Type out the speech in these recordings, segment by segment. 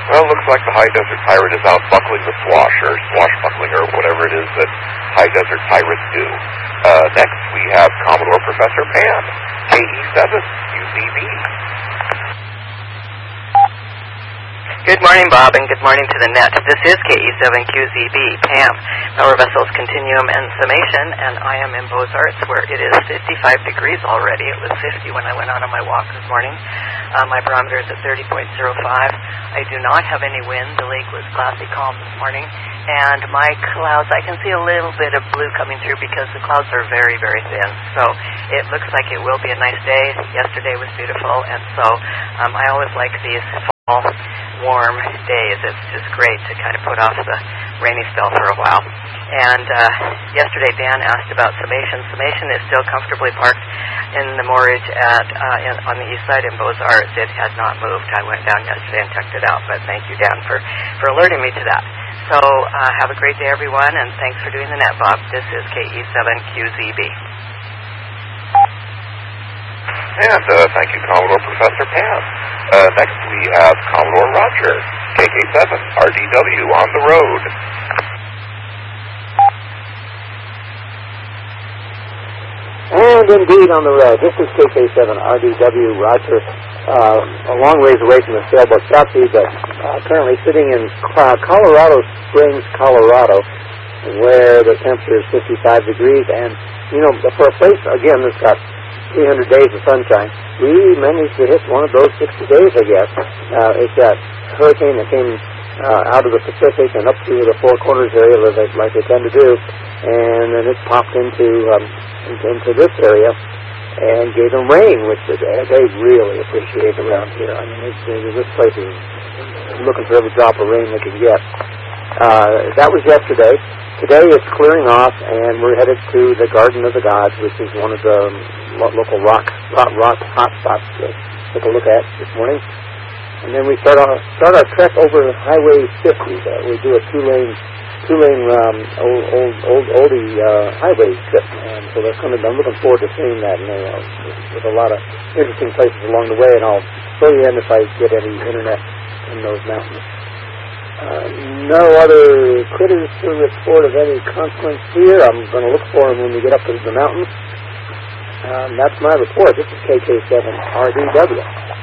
Well, it looks like the High Desert Pirate is out buckling the swash, or swashbuckling, or whatever it is that High Desert Pirates do. Next, we have Commodore Professor Pam, KE7 QZB. Good morning, Bob, and good morning to the net. This is KE7QZB, Pam, Power Vessels Continuum and Summation, and I am in Beaux-Arts, where it is 55 degrees already. It was 50 when I went out on my walk this morning. My barometer is at 30.05. I do not have any wind. The lake was glassy calm this morning. And my clouds, I can see a little bit of blue coming through because the clouds are very, very thin. So it looks like it will be a nice day. Yesterday was beautiful, and so I always like these fall, warm days. It's just great to kind of put off the rainy spell for a while. And yesterday Dan asked about Summation. Summation is still comfortably parked in the moorage on the east side in Beaux-Arts. It had not moved. I went down yesterday and checked it out, but thank you, Dan, for alerting me to that. So have a great day, everyone, and thanks for doing the net, Bob. This is KE7QZB. And thank you, Commodore Professor Pam. Next, we have Commodore Roger, KK7 RDW on the road. And indeed on the road. This is KK7 RDW Roger, a long ways away from the sailboat Southsea, but currently sitting in Colorado Springs, Colorado, where the temperature is 55 degrees. And, you know, for a place, again, that's got 300 days of sunshine, we managed to hit one of those 60 days, I guess. It's that hurricane that came out of the Pacific and up through the Four Corners area like they tend to do, and then it popped into this area and gave them rain, which they really appreciate around here. I mean, this place is looking for every drop of rain they can get. That was yesterday. Today it's clearing off, and we're headed to the Garden of the Gods, which is one of the local rock hot spots to take a look at this morning. And then we start our trek over Highway 50. We do a two-lane oldie highway trip, and so I'm looking forward to seeing that. And there's a lot of interesting places along the way, and I'll fill you in if I get any internet in those mountains. No other critters to report of any consequence here. I'm going to look for them when we get up into the mountains. That's my report. This is KK7RDW.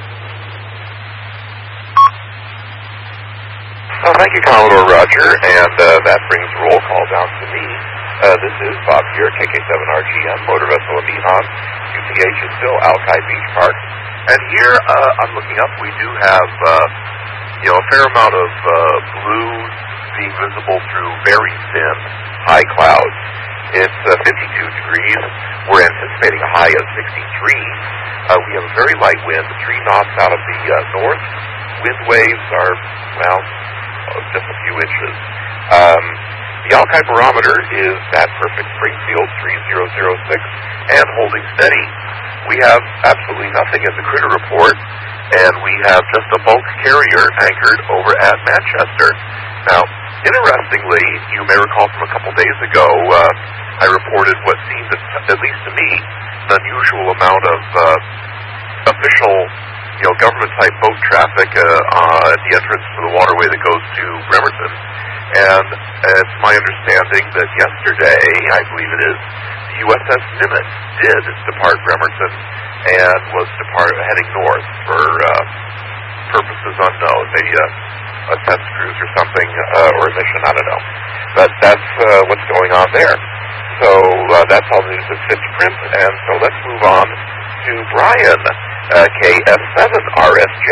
Thank you, Commodore Roger, and that brings roll call down to me. This is Bob here, KK7RGM, Motor Vessel Amihan, UTH is still Alki Beach Park. And here, I'm looking up, we do have, a fair amount of blue being visible through very thin high clouds. It's 52 degrees. We're anticipating a high of 63. We have a very light wind, 3 knots out of the north. Wind waves are, just a few inches. The Alki barometer is at perfect Springfield 3006 and holding steady. We have absolutely nothing in the critter report, and we have just a bulk carrier anchored over at Manchester. Now, interestingly, you may recall from a couple days ago, I reported what seemed, at least to me, an unusual amount of official, government-type boat traffic at the entrance to the waterway that goes to Bremerton. And it's my understanding that yesterday, I believe it is, the USS Nimitz did depart Bremerton and was heading north for purposes unknown, maybe a test cruise or something, or a mission, I don't know. But that's what's going on there. So that's all the news that's fit to print, and so let's move on to Brian, KS7RSJ.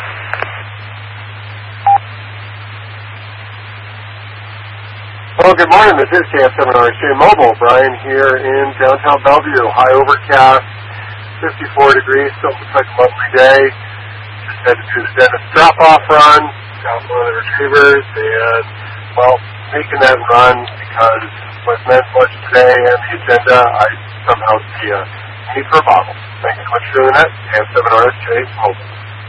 Well, good morning. This is KS7RSJ Mobile. Brian here in downtown Bellevue. High overcast, 54 degrees. Still looks like a lovely day. Just had to do the dentist drop-off run. Got one of the retrievers, and, making that run because what's meant was today and the agenda, I somehow see a need for a bottle. Thanks so much for doing that. KS7RSJ Mobile.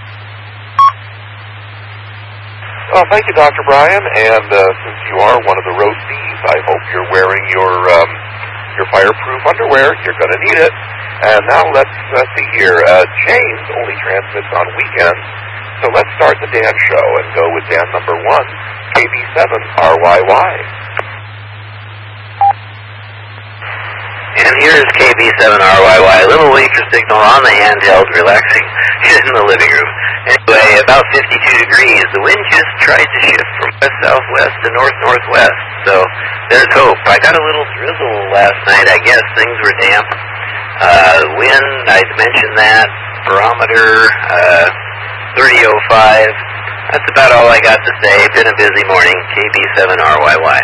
Well, thank you, Dr. Brian, and since you are one of the roastees, I hope you're wearing your fireproof underwear. You're going to need it. And now let's see here. James only transmits on weekends, So let's start the Dan show and go with Dan number 1, KB7RYY. And here's KB7RYY, a little weaker signal on the handheld, relaxing in the living room. Anyway, about 52 degrees. The wind just tried to shift from west-southwest to north-northwest, so there's hope. I got a little drizzle last night. I guess things were damp. Wind, I'd mentioned that. Barometer, 3005. That's about all I got to say. Been a busy morning. KB7RYY.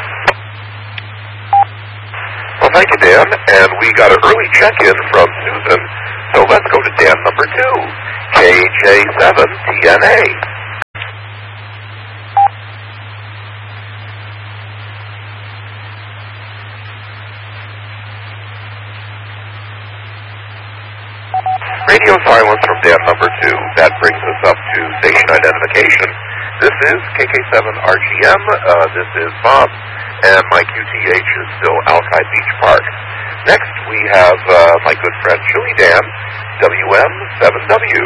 Well, thank you, Dan. And we got an early check-in from Susan. So let's go to Dan number 2, KJ7TNA. Radio silence from Dan number 2. That brings us up to station identification. This is KK7RGM. This is Bob. And my QTH is still Alki Beach Park. Next, we have my good friend Chili Dan, WM7W.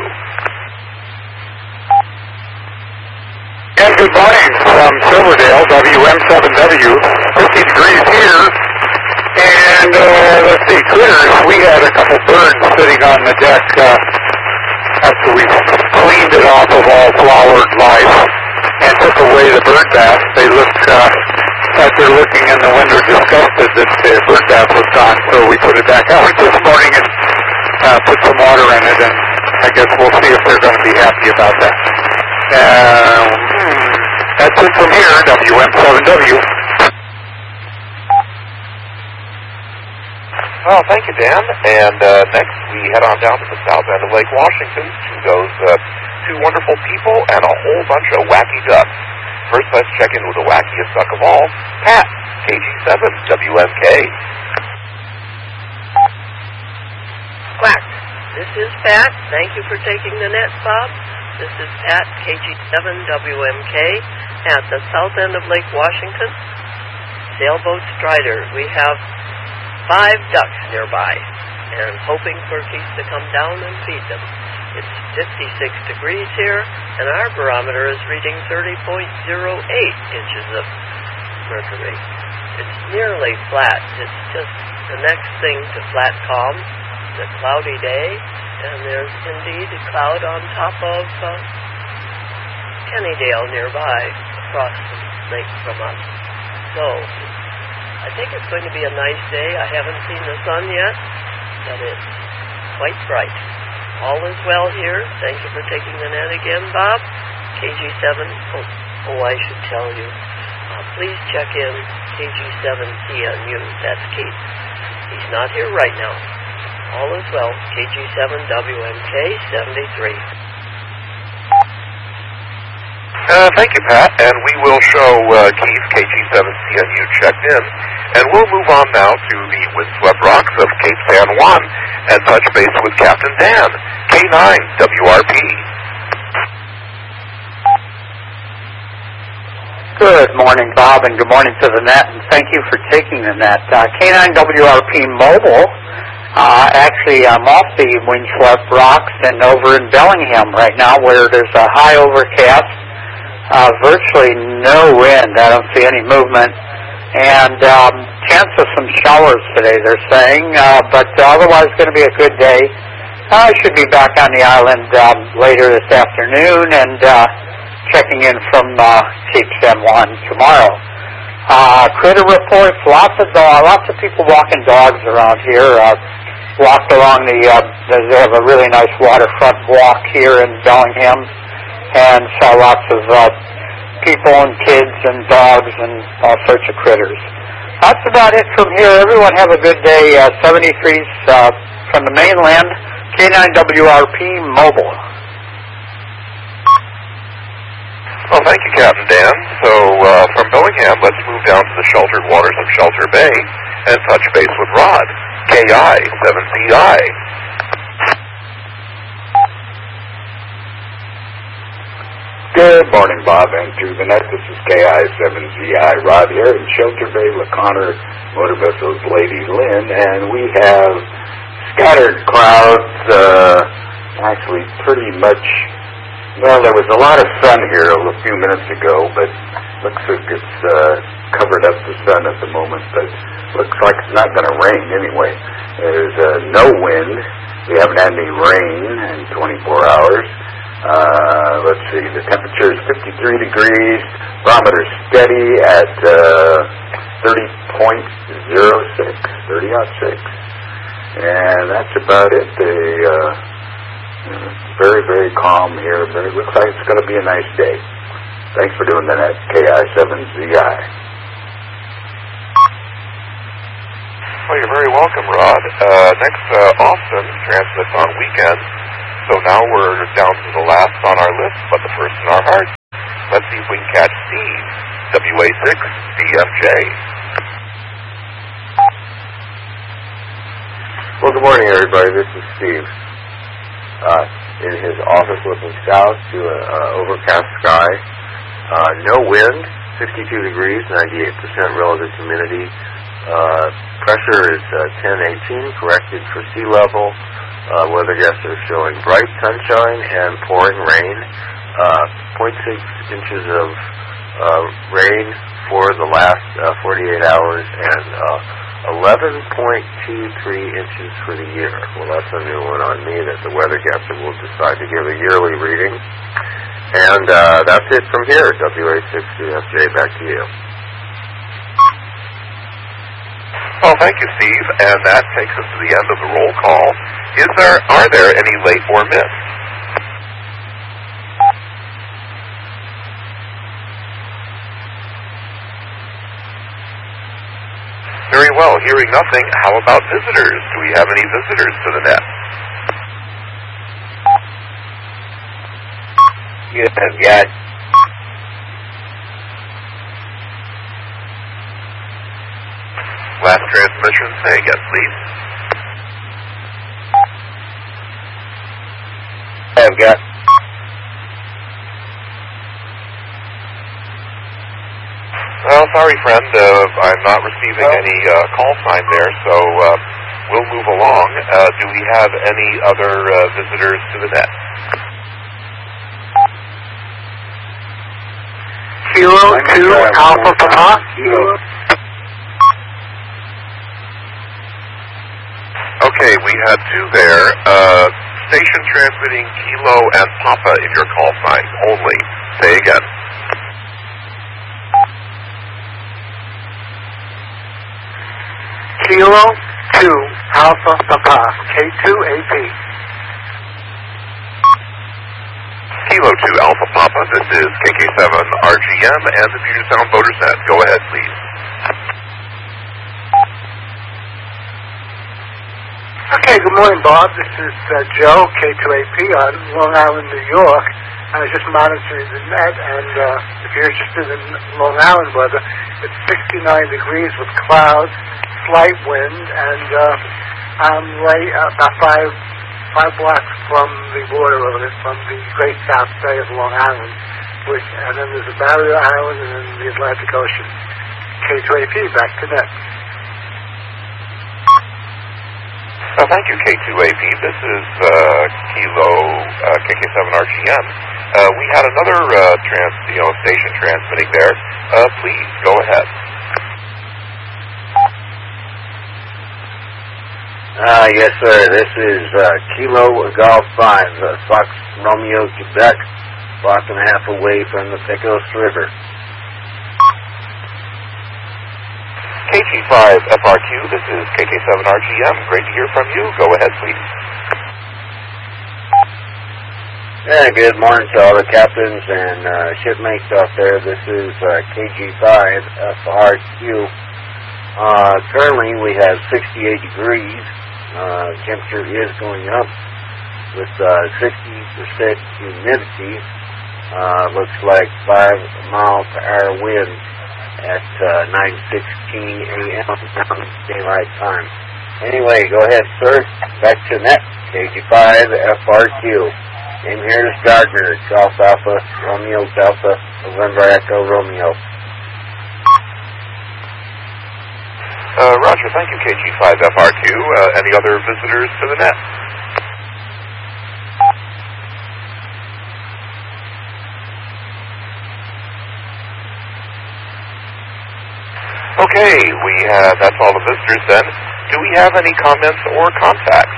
And good morning from Silverdale, WM7W. 50 degrees here. And let's see, critters. We had a couple birds sitting on the deck after we cleaned it off of all flowered life and took away the bird bath. They looked, after looking in the window, disgusted that the bird bath was gone. So we put it back out this morning and put some water in it, and I guess we'll see if they're going to be happy about that. That's it from here, WM7W. Well, thank you, Dan. And next, we head on down to the south end of Lake Washington to those two wonderful people and a whole bunch of wacky ducks. First, let's check in with the wackiest duck of all, Pat, KG7WMK. Quack. This is Pat. Thank you for taking the net, Bob. This is Pat, KG7WMK, at the south end of Lake Washington. Sailboat Strider. We have 5 ducks nearby, and hoping for geese to come down and feed them. It's 56 degrees here, and our barometer is reading 30.08 inches of mercury. It's nearly flat. It's just the next thing to flat calm. It's a cloudy day, and there's indeed a cloud on top of Kennydale nearby, across the lake from us. So, I think it's going to be a nice day. I haven't seen the sun yet, but it's quite bright. All is well here. Thank you for taking the net again, Bob. KG7. Oh, I should tell you. Please check in KG7CNU. That's Keith. He's not here right now. All is well. KG7WMK 73. Thank you, Pat. And we will show Keith, KG7CNU, checked in. And we'll move on now to the windswept rocks of Cape San Juan and touch base with Captain Dan, K9WRP. Good morning, Bob, and good morning to the net, and thank you for taking the net. K9WRP Mobile. Actually, I'm off the windswept rocks and over in Bellingham right now, where there's a high overcast. Virtually no wind. I don't see any movement. And chance of some showers today, they're saying. But otherwise, going to be a good day. I should be back on the island later this afternoon and checking in from Cape San Juan tomorrow. Critter reports, lots of people walking dogs around here. Walked along they have a really nice waterfront walk here in Bellingham, and saw lots of people and kids and dogs and all sorts of critters. That's about it from here. Everyone have a good day. 73s from the mainland, K9WRP Mobile. Well, thank you, Captain Dan. So, from Bellingham, let's move down to the sheltered waters of Shelter Bay and touch base with Rod, KI7CI. Good morning, Bob, and to the net. This is KI7ZI. Rod here in Shelter Bay, LaConner Motor Vessels Lady Lynn, and we have scattered clouds, actually pretty much Well, there was a lot of sun here a few minutes ago, but looks like it's covered up the sun at the moment, but looks like it's not going to rain anyway. There's no wind. We haven't had any rain in 24 hours. Let's see, the temperature is 53 degrees, barometer steady at 30.06, 30.6. And that's about it. Very, very calm here. But it looks like it's going to be a nice day. Thanks for doing that at KI7ZI. Well, you're very welcome, Rod. Next, Austin transmits on weekends. So now we're down to the last on our list, but the first in our hearts. Let's see if we can catch Steve, WA6DFJ. Well, good morning, everybody. This is Steve. In his office looking south to an overcast sky. No wind, 52 degrees, 98% relative humidity. Pressure is 1018, corrected for sea level. Weather guests are showing bright sunshine and pouring rain. 0.6 inches of rain for the last 48 hours and 11.23 inches for the year. Well, that's a new one on me that the weather guesser will decide to give a yearly reading. And that's it from here. WA6DFJ, back to you. Well, thank you, Steve. And that takes us to the end of the roll call. Are there any late or missed? Very well. Hearing nothing, how about visitors? Do we have any visitors to the net? You have got last transmission. Say again, please. I've got Well, sorry, friend. I'm not receiving any call sign there, so we'll move along. Do we have any other visitors to the net? Kilo 2 Alpha Papa. Okay, we had two there. Station transmitting Kilo and Papa in your call signs only. Say again. Kilo 2 Alpha Papa, K2AP. Kilo 2 Alpha Papa, this is KK7RGM and the Future Sound Voter Set. Go ahead, please. Okay, good morning, Bob. This is Joe, K2AP on Long Island, New York. I was just monitoring the net, and if you're interested in Long Island weather, it's 69 degrees with clouds, slight wind, and I'm right about five blocks from the border of it, from the Great South Bay of Long Island, and then there's a barrier island and then the Atlantic Ocean. K2AP, back to net. Thank you, K2AP. This is Kilo KK7RGM. We had another station transmitting there. Please, go ahead. Yes, sir. This is Kilo Golf 5, Fox Romeo, Quebec, block and a half away from the Pecos River. KG5FRQ, this is KK7RGM. Great to hear from you. Go ahead, please. Yeah, good morning to all the captains and shipmates out there. This is KG5FRQ. Currently, we have 68 degrees. Temperature is going up with 60% humidity. Looks like 5 mile per hour wind at 9:16 a.m. daylight time. Anyway, go ahead, sir. Back to net. KG5FRQ. Name here is Gardner. Golf Alpha, Romeo Delta, November Echo Romeo. Roger, thank you, KG5FRQ. Any other visitors to the net? Okay, that's all the visitors then. Do we have any comments or contacts?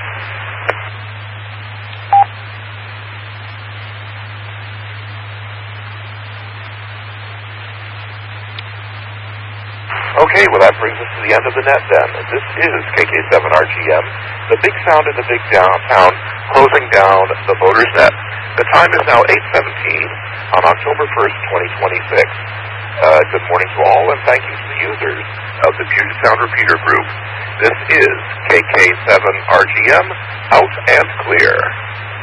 Okay, well that brings us to the end of the net then. This is KK7RGM, the big sound in the big downtown, closing down the Voters Net. The time is now 8:17 on October 1st, 2026. Good morning to all, and thank you to the users of the Puget Sound Repeater Group. This is KK7RGM, out and clear.